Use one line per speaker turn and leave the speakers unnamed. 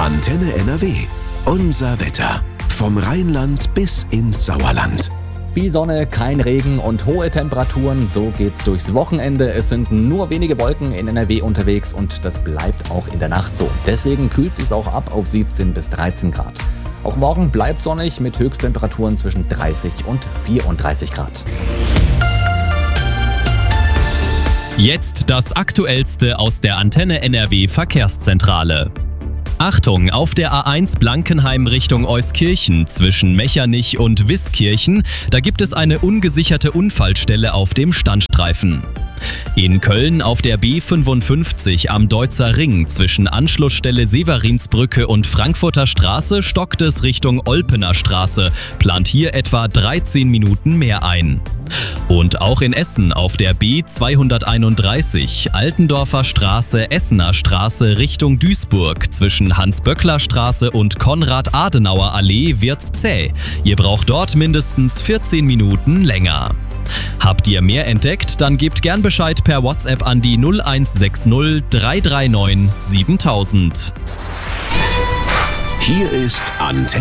Antenne NRW. Unser Wetter. Vom Rheinland bis ins Sauerland.
Viel Sonne, kein Regen und hohe Temperaturen. So geht's durchs Wochenende. Es sind nur wenige Wolken in NRW unterwegs und das bleibt auch in der Nacht so. Deswegen kühlt sich's auch ab auf 17 bis 13 Grad. Auch morgen bleibt sonnig mit Höchsttemperaturen zwischen 30 und 34 Grad.
Jetzt das Aktuellste aus der Antenne NRW Verkehrszentrale. Achtung, auf der A1 Blankenheim Richtung Euskirchen zwischen Mechernich und Wiskirchen, da gibt es eine ungesicherte Unfallstelle auf dem Standstreifen. In Köln auf der B55 am Deutzer Ring zwischen Anschlussstelle Severinsbrücke und Frankfurter Straße stockt es Richtung Olpener Straße, plant hier etwa 13 Minuten mehr ein. Und auch in Essen auf der B231 Altendorfer Straße, Essener Straße Richtung Duisburg zwischen Hans-Böckler-Straße und Konrad-Adenauer-Allee wird's zäh. Ihr braucht dort mindestens 14 Minuten länger. Habt ihr mehr entdeckt? Dann gebt gern Bescheid per WhatsApp an die 0160 339 7000.
Hier ist Antenne